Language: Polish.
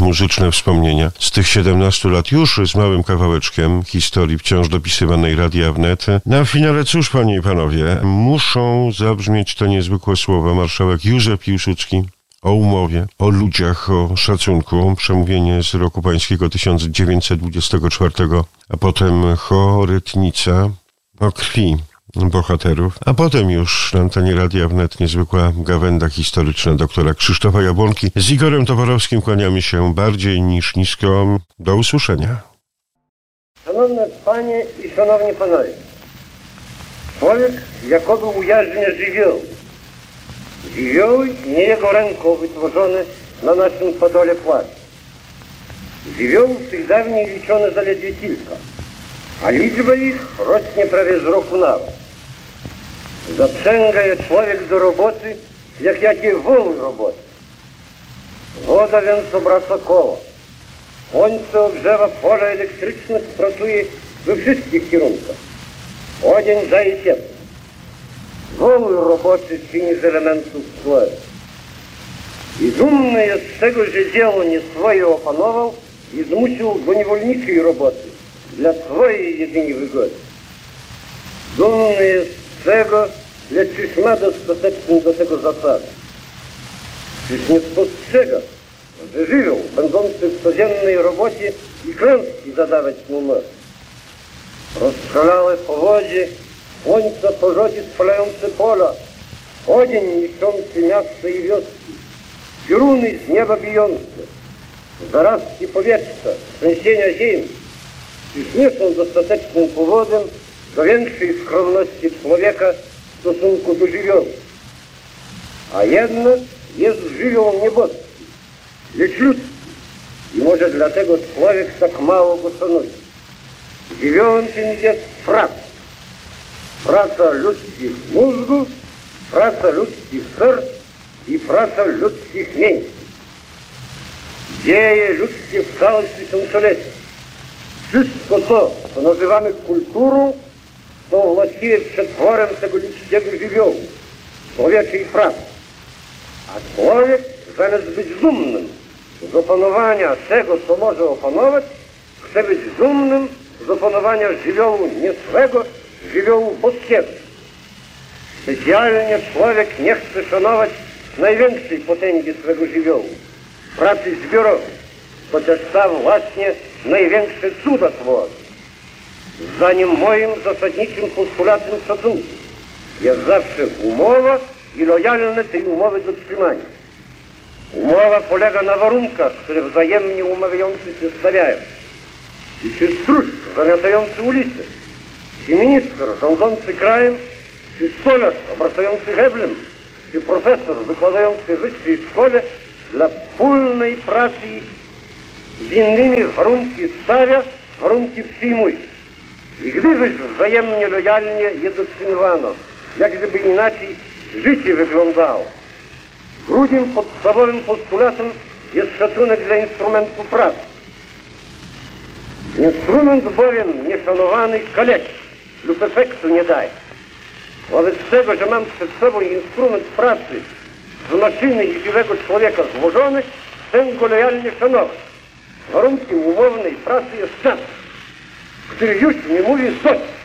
muzyczne wspomnienia z tych 17 lat już z małym kawałeczkiem historii wciąż dopisywanej Radia Wnet. Na finale cóż, panie i panowie, muszą zabrzmieć te niezwykłe słowa. Marszałek Józef Piłsudski o umowie, o ludziach, o szacunku. Przemówienie z roku pańskiego 1924, a potem chorytnica o krwi bohaterów, a potem już na antenie Radia Wnet niezwykła gawęda historyczna doktora Krzysztofa Jabłonki. Z Igorem Toporowskim kłaniamy się bardziej niż nisko. Do usłyszenia. Szanowne panie i szanowni panowie, człowiek jakoby ujarzmia żywioł. Żywioły nie jego ręką wytworzone na naszym podole płac. Żywiołów tych dawniej liczono zaledwie kilka, a liczba ich rośnie prawie z roku na rok. Zaprzęga je człowiek do roboty, jak jakie wol roboty. Woda więc obraca koło. Słońce ogrzewa pola elektryczne, pracuje we wszystkich kierunkach. Odzień daje ciepło. Wol roboczy czyni z elementów człowieka. I dumny jest z tego, że dzieło nie swoje opanował i zmusił do niewolniczej roboty dla swojej jedynie wygody. Dumny jest z tego, lecz czyż ma dostateczną do tego zasady. Czyż nie spostrzega, że żywioł będący w codziennej robocie i klęski zadawać mu może. Rozstrzelałe powodzie, słońca porzodzie spalające pola, ogień niszczący miasta i wioski, pioruny z nieba bijące, zarazki powietrza, trzęsienia ziemi, czyż nie są dostatecznym powodem do większej skromności człowieka w stosunku do żywiołu. A jednak jest żywioł nieboski, lecz ludzki i może dlatego człowiek tak mało go szanuje. Żywiołem tym jest praca. Praca ludzkich mózgów, praca ludzkich serc i praca ludzkich mięśni. Dzieje ludzkie w całym tysiącleciu. Wszystko to, co nazywamy kulturą, są właściwie przetworem tego ludzkiego żywiołu, człowieczej pracy. A człowiek, zamiast być dumnym z opanowania tego, co może opanować, chce być dumnym z opanowania żywiołu nie swego, żywiołu boskiego. Specjalnie człowiek nie chce szanować największej potęgi swego żywiołu, pracy zbiorowej, chociaż tam właśnie największe cuda tworzy. Zdaniem moim zasadniczym postulatem szacunku jest zawsze umowa i lojalne tej umowy dotrzymanie. Umowa polega na warunkach, które wzajemnie umawiający się stawiają. I czy stróż zamiatający ulicę, czy minister rządzący krajem, czy stolarz obracający heblem, czy profesor wykładający w wyższej szkole dla wspólnej pracy z innymi warunki stawia, warunki przyjmuje. I gdybyś wzajemnie lojalnie je dotrzymywano, jak gdyby inaczej życie wyglądało. Drugim podstawowym postulatem jest szacunek dla instrumentu pracy. Instrument bowiem nieszanowany kaleczy lub efektu nie daje. Wobec tego, że mam przed sobą instrument pracy z maszyny i żywego człowieka złożony, chcę go lojalnie szanować. Warunkiem umownej pracy jest czas, który już nie mówi coś.